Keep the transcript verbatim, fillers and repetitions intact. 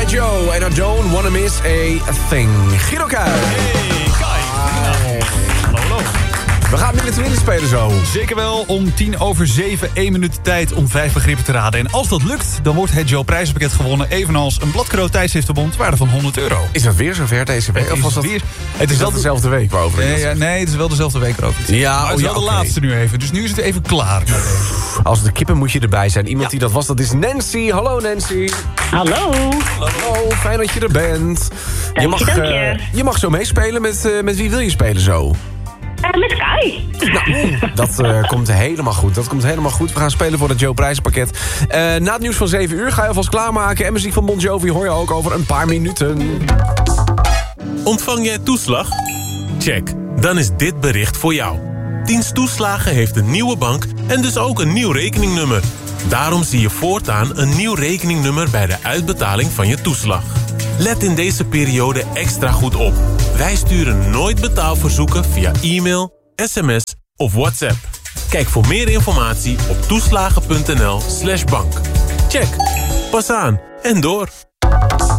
G I. Joe en I don't wanna miss a thing. Guido Kuij. Hey, Kai. Hallo, hallo. We gaan Minute Winner spelen zo. Zeker wel, om tien over zeven, één minuut tijd om vijf begrippen te raden. En als dat lukt, dan wordt het Joe prijzenpakket gewonnen... evenals een Bladkro tijdschriftenbond waarde van honderd euro. Is dat weer zover deze week? Of was dat, weer, het is wel dezelfde week waarover nee, ja, nee, het is wel dezelfde week erover. Ja, maar het oh, is ja, wel de okay. laatste nu even. Dus nu is het even klaar. Als de kippen moet je erbij zijn. Iemand Ja. die dat was, dat is Nancy. Hallo Nancy. Hallo. Hallo, fijn dat je er bent. Dank je, mag, je, dank uh, je. je mag zo meespelen. Met, uh, met wie wil je spelen zo? Uh, met Kai. Nou, dat uh, komt helemaal goed. Dat komt helemaal goed. We gaan spelen voor het Joe prijzenpakket. Uh, na het nieuws van zeven uur ga je alvast klaarmaken. En muziek van Bon Jovi hoor je ook over een paar minuten. Ontvang jij toeslag? Check, dan is dit bericht voor jou. Dienst Toeslagen heeft een nieuwe bank en dus ook een nieuw rekeningnummer. Daarom zie je voortaan een nieuw rekeningnummer bij de uitbetaling van je toeslag. Let in deze periode extra goed op. Wij sturen nooit betaalverzoeken via e-mail, sms of WhatsApp. Kijk voor meer informatie op toeslagen punt n l slash bank. Check, pas aan en door.